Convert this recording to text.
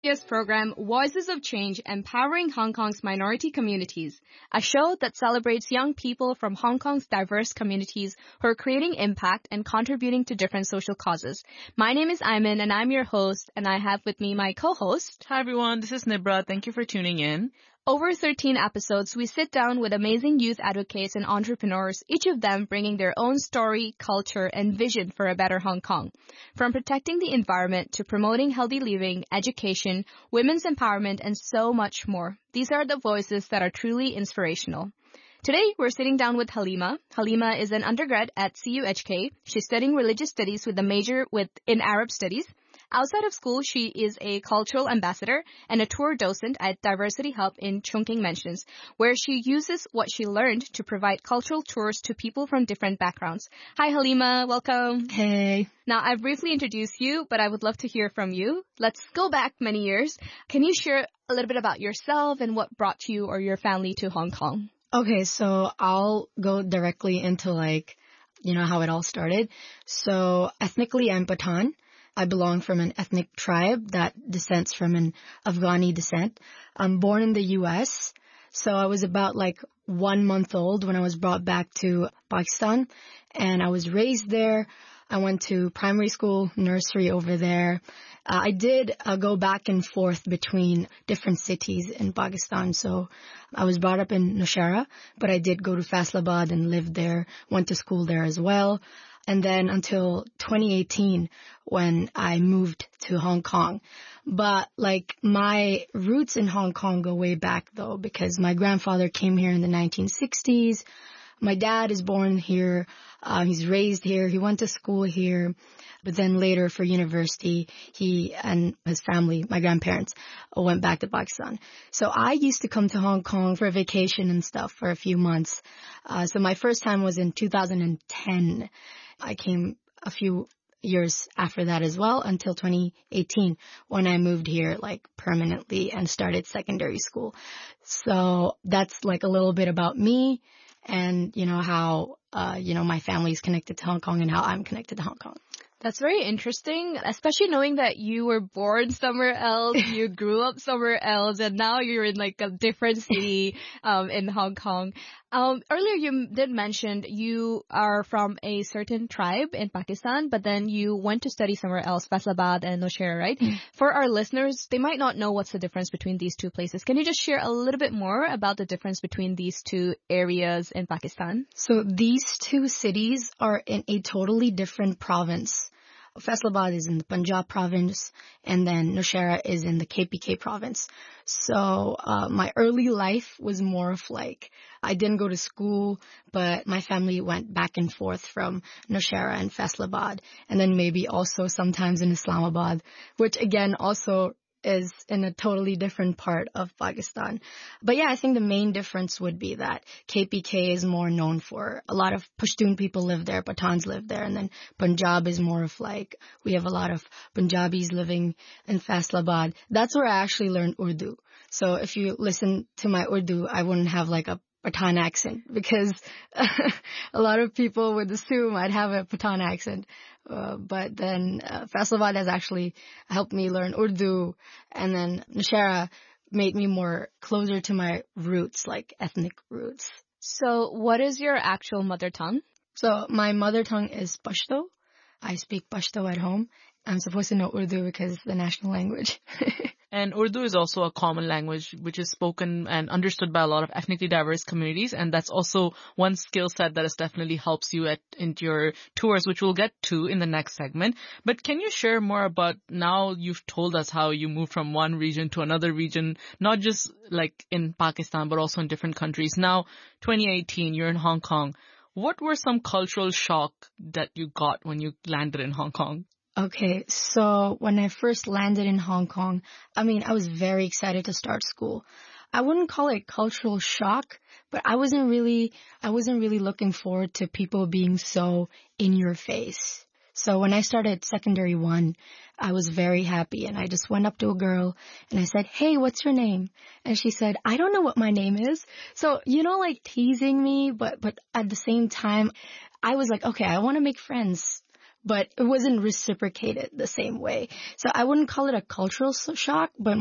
previous program, Voices of Change, Empowering Hong Kong's Minority Communities, a show that celebrates young people from Hong Kong's diverse communities who are creating impact and contributing to different social causes. My name is Ayman, and I'm your host, and I have with me my co-host. Hi everyone, this is Nibra. Thank you for tuning in. Over 13 episodes, we sit down with amazing youth advocates and entrepreneurs, each of them bringing their own story, culture, and vision for a better Hong Kong. From protecting the environment to promoting healthy living, education, women's empowerment, and so much more. These are the voices that are truly inspirational. Today, we're sitting down with Halima. Halima is an undergrad at CUHK. She's studying religious studies with a major in Arab studies. Outside of school, she is a cultural ambassador and a tour docent at Diversity Hub in Chungking Mansions, where she uses what she learned to provide cultural tours to people from different backgrounds. Hi, Halima. Welcome. Hey. Now, I've briefly introduced you, but I would love to hear from you. Let's go back many years. Can you share a little bit about yourself and what brought you or your family to Hong Kong? Okay, so I'll go directly into how it all started. So ethnically, I'm Pathan. I belong from an ethnic tribe that descends from an Afghani descent. I'm born in the U.S., so I was about 1 month old when I was brought back to Pakistan, and I was raised there. I went to primary school, nursery over there. I did go back and forth between different cities in Pakistan. So I was brought up in Nowshera, but I did go to Faisalabad and lived there, went to school there as well. And then until 2018 when I moved to Hong Kong. But my roots in Hong Kong go way back though, because my grandfather came here in the 1960s. My dad is born here. He's raised here. He went to school here. But then later for university, he and his family, my grandparents, went back to Pakistan. So I used to come to Hong Kong for a vacation and stuff for a few months. So my first time was in 2010. I came a few years after that as well until 2018 when I moved here permanently and started secondary school. So that's a little bit about me and, how, my family is connected to Hong Kong and how I'm connected to Hong Kong. That's very interesting, especially knowing that you were born somewhere else, you grew up somewhere else, and now you're in a different city in Hong Kong. Earlier you did mention you are from a certain tribe in Pakistan, but then you went to study somewhere else, Faisalabad and Nowshera, right? For our listeners, they might not know what's the difference between these two places. Can you just share a little bit more about the difference between these two areas in Pakistan? So these two cities are in a totally different province. Faisalabad is in the Punjab province, and then Nowshera is in the KPK province. So my early life was more of I didn't go to school, but my family went back and forth from Nowshera and Faisalabad, and then maybe also sometimes in Islamabad, which again also is in a totally different part of Pakistan. But yeah, I think the main difference would be that KPK is more known for a lot of Pashtun people live there, Pathans live there, and then Punjab is more of we have a lot of Punjabis living in Faisalabad. That's where I actually learned Urdu. So if you listen to my Urdu, I wouldn't have a Pathan accent because a lot of people would assume I'd have a Pathan accent. But then Faisalabad has actually helped me learn Urdu, and then Nowshera made me more closer to my roots, ethnic roots. So what is your actual mother tongue? So my mother tongue is Pashto. I speak Pashto at home. I'm supposed to know Urdu because it's the national language. And Urdu is also a common language which is spoken and understood by a lot of ethnically diverse communities. And that's also one skill set that definitely helps you in your tours, which we'll get to in the next segment. But can you share more about now you've told us how you moved from one region to another region, not just in Pakistan, but also in different countries. Now, 2018, you're in Hong Kong. What were some cultural shock that you got when you landed in Hong Kong? Okay, so when I first landed in Hong Kong, I was very excited to start school. I wouldn't call it cultural shock, but I wasn't really looking forward to people being so in your face. So when I started secondary 1, I was very happy, and I just went up to a girl and I said, "Hey, what's your name?" And she said, "I don't know what my name is." So, teasing me, but at the same time, I was okay, I want to make friends but it wasn't reciprocated the same way. So I wouldn't call it a cultural shock, but